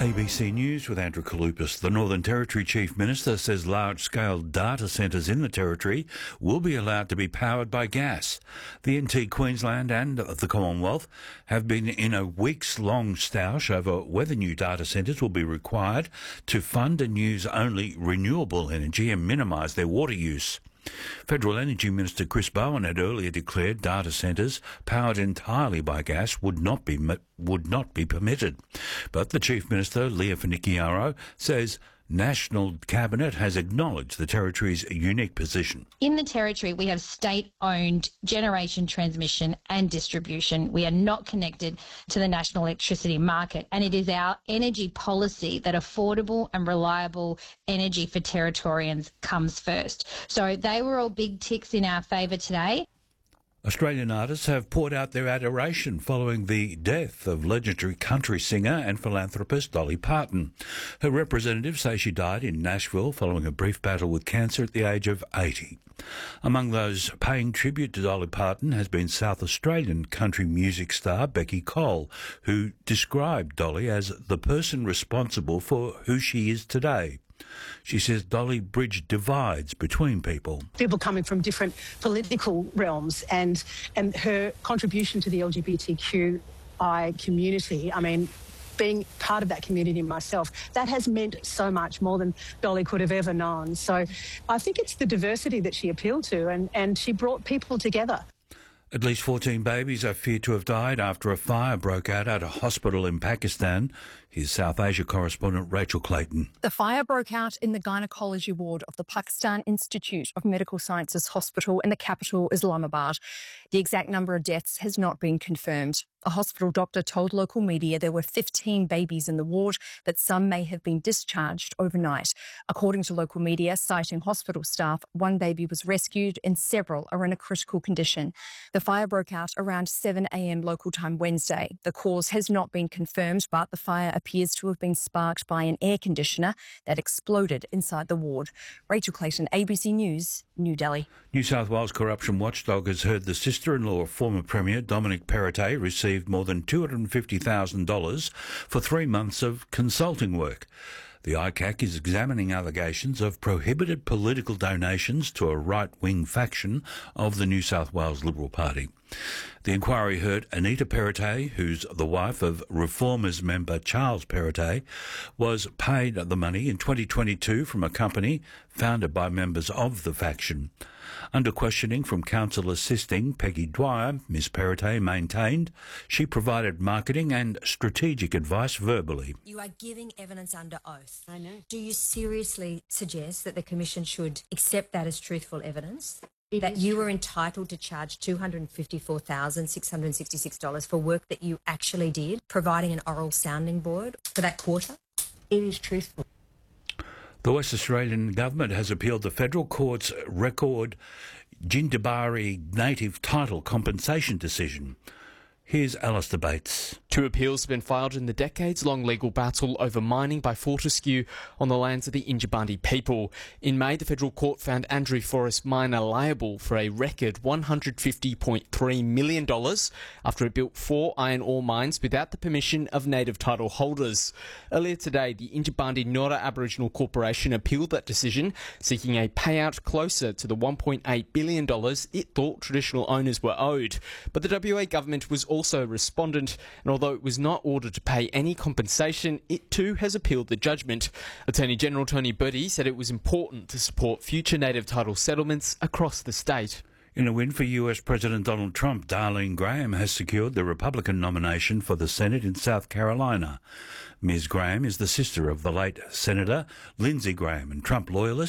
ABC News with Andrew Kalupas. The Northern Territory Chief Minister says large-scale data centres in the Territory will be allowed to be powered by gas. The NT Queensland and the Commonwealth have been in a weeks-long stoush over whether new data centres will be required to fund and use only renewable energy and minimise their water use. Federal Energy Minister Chris Bowen had earlier declared data centres powered entirely by gas would not be permitted. But the Chief Minister, Leah Finocchiaro, says National Cabinet has acknowledged the Territory's unique position. In the Territory, we have state-owned generation, transmission and distribution. We are not connected to the national electricity market, and it is our energy policy that affordable and reliable energy for Territorians comes first. So they were all big ticks in our favour today. Australian artists have poured out their adoration following the death of legendary country singer and philanthropist Dolly Parton. Her representatives say she died in Nashville following a brief battle with cancer at the age of 80. Among those paying tribute to Dolly Parton has been South Australian country music star Becky Cole, who described Dolly as the person responsible for who she is today. She says Dolly bridged divides between people. People coming from different political realms and her contribution to the LGBTQI community, I mean, being part of that community myself, that has meant so much more than Dolly could have ever known. So I think it's the diversity that she appealed to and she brought people together. At least 14 babies are feared to have died after a fire broke out at a hospital in Pakistan. Here's South Asia correspondent Rachel Clayton. The fire broke out in the gynecology ward of the Pakistan Institute of Medical Sciences Hospital in the capital, Islamabad. The exact number of deaths has not been confirmed. A hospital doctor told local media there were 15 babies in the ward, but some may have been discharged overnight. According to local media, citing hospital staff, one baby was rescued and several are in a critical condition. The fire broke out around 7 a.m. local time Wednesday. The cause has not been confirmed, but the fire appears to have been sparked by an air conditioner that exploded inside the ward. Rachel Clayton, ABC News, New Delhi. New South Wales corruption watchdog has heard the sister-in-law of former Premier Dominic Perrottet received more than $250,000 for 3 months of consulting work. The ICAC is examining allegations of prohibited political donations to a right-wing faction of the New South Wales Liberal Party. The inquiry heard Anita Perrottet, who's the wife of Reformers member Charles Perrottet, was paid the money in 2022 from a company founded by members of the faction. Under questioning from counsel assisting Peggy Dwyer, Ms Perrottet maintained she provided marketing and strategic advice verbally. You are giving evidence under oath. I know. Do you seriously suggest that the Commission should accept that as truthful evidence? That you were entitled to charge $254,666 for work that you actually did, providing an oral sounding board for that quarter? It is truthful. The West Australian Government has appealed the Federal Court's record Jindabyne Native Title compensation decision. Here's Alistair Bates. 2 appeals have been filed in the decades-long legal battle over mining by Fortescue on the lands of the Yindjibarndi people. In May, the Federal Court found Andrew Forest Miner liable for a record $150.3 million after it built 4 iron ore mines without the permission of native title holders. Earlier today, the Yindjibarndi Nora Aboriginal Corporation appealed that decision, seeking a payout closer to the $1.8 billion it thought traditional owners were owed. But the WA government was also respondent, and although it was not ordered to pay any compensation, it too has appealed the judgment. Attorney General Tony Bertie said it was important to support future native title settlements across the state. In a win for US President Donald Trump, Darlene Graham has secured the Republican nomination for the Senate in South Carolina. Ms. Graham is the sister of the late Senator Lindsey Graham, and Trump loyalists